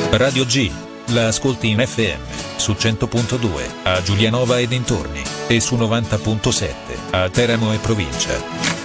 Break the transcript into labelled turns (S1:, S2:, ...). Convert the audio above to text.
S1: Radio G. La ascolti in FM su 100.2 a Giulianova e dintorni e su 90.7 a Teramo e provincia.